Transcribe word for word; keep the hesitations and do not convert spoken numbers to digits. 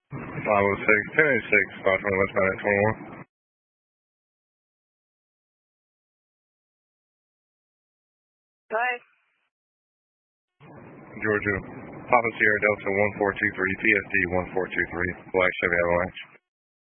five oh six, ten eighty-six, five twenty westbound at twenty-one. Go ahead. Georgia, Papa Sierra Delta one four two three, P S D one four two three, Black Chevy Avalanche.